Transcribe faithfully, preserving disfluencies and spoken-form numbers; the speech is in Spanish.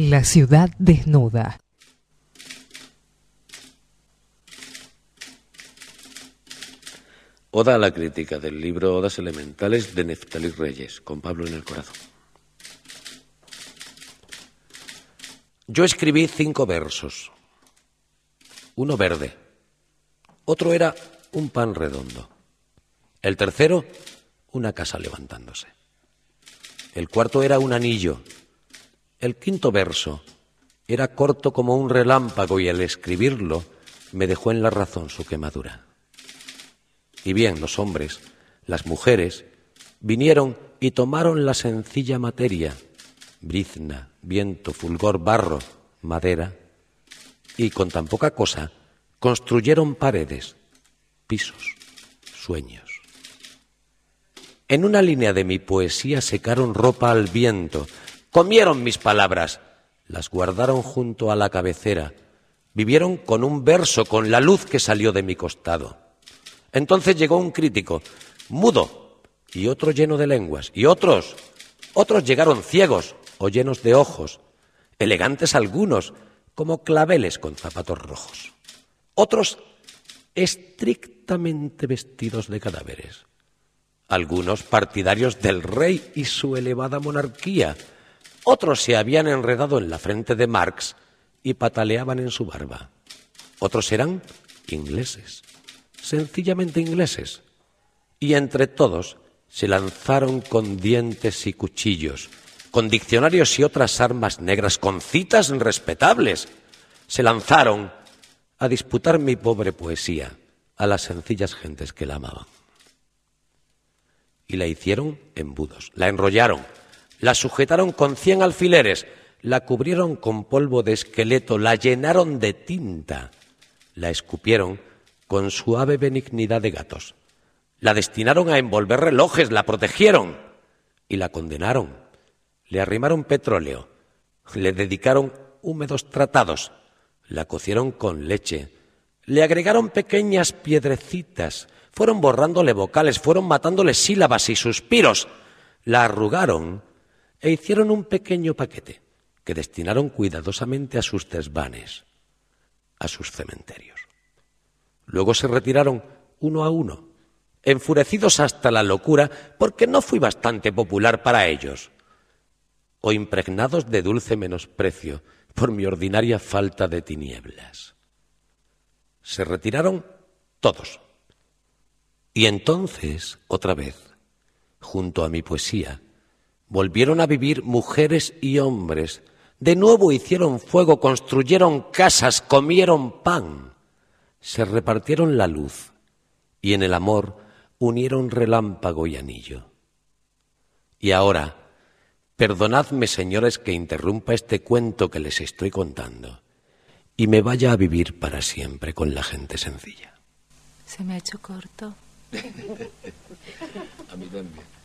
La ciudad desnuda. Oda a la crítica del libro Odas Elementales de Neftalí Reyes, con Pablo en el corazón. Yo escribí cinco versos. Uno verde. Otro era un pan redondo. El tercero, una casa levantándose. El cuarto era un anillo. El quinto verso era corto como un relámpago y al escribirlo me dejó en la razón su quemadura. Y bien, los hombres, las mujeres, vinieron y tomaron la sencilla materia, brizna, viento, fulgor, barro, madera, y con tan poca cosa construyeron paredes, pisos, sueños. En una línea de mi poesía secaron ropa al viento, comieron mis palabras, las guardaron junto a la cabecera, vivieron con un verso, con la luz que salió de mi costado. Entonces llegó un crítico, mudo, y otro lleno de lenguas, y otros, otros llegaron ciegos o llenos de ojos, elegantes algunos, como claveles con zapatos rojos. Otros estrictamente vestidos de cadáveres. Algunos partidarios del rey y su elevada monarquía. Otros se habían enredado en la frente de Marx y pataleaban en su barba. Otros eran ingleses, sencillamente ingleses. Y entre todos se lanzaron con dientes y cuchillos, con diccionarios y otras armas negras, con citas respetables. Se lanzaron a disputar mi pobre poesía a las sencillas gentes que la amaban. Y la hicieron embudos, la enrollaron, la sujetaron con cien alfileres, la cubrieron con polvo de esqueleto, la llenaron de tinta, la escupieron con suave benignidad de gatos, la destinaron a envolver relojes, la protegieron y la condenaron, le arrimaron petróleo, le dedicaron húmedos tratados, la cocieron con leche, le agregaron pequeñas piedrecitas, fueron borrándole vocales, fueron matándole sílabas y suspiros, la arrugaron e hicieron un pequeño paquete que destinaron cuidadosamente a sus desvanes, a sus cementerios. Luego se retiraron uno a uno, enfurecidos hasta la locura, porque no fui bastante popular para ellos, o impregnados de dulce menosprecio por mi ordinaria falta de tinieblas. Se retiraron todos. Y entonces, otra vez, junto a mi poesía, volvieron a vivir mujeres y hombres. De nuevo hicieron fuego, construyeron casas, comieron pan. Se repartieron la luz y en el amor unieron relámpago y anillo. Y ahora, perdonadme, señores, que interrumpa este cuento que les estoy contando y me vaya a vivir para siempre con la gente sencilla. Se me ha hecho corto. A mí también.